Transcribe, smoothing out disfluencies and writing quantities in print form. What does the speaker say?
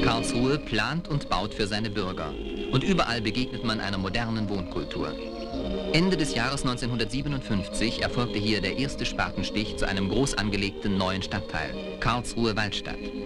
Karlsruhe plant und baut für seine Bürger. Und überall begegnet man einer modernen Wohnkultur. Ende des Jahres 1957 erfolgte hier der erste Spatenstich zu einem groß angelegten neuen Stadtteil, Karlsruhe-Waldstadt.